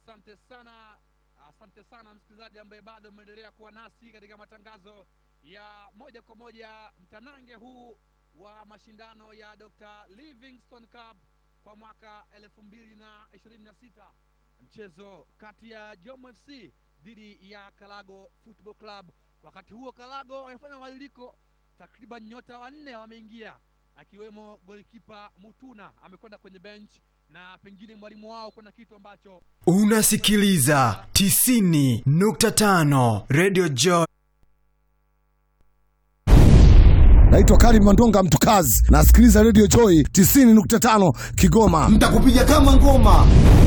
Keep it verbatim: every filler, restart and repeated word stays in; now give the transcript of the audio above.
Asante sana, asante sana msikilizaji ambaye bado umeendelea kuwa nasi katika matangazo ya moja kwa moja mtanange huu wa mashindano ya Doctor Livingstone Cup kwa mwaka elfu mbili na ishirini na sita. Mchezo kati ya Jomo F C dhidi ya Kalago Football Club. Wakati huo Kalago wamefanya mabadiliko, takriban nyota wanne wameingia, akiwemo golikipa Mutuna amekwenda kwenye bench, na pengine mwalimu wao kuna kitu ambacho. Unasikiliza tisini nukta tano Radio Joy. Naitwa Karim Mandonga Mtukazi, nasikiliza Radio Joy tisini nukta tano Kigoma. Mtakupiga kama ngoma.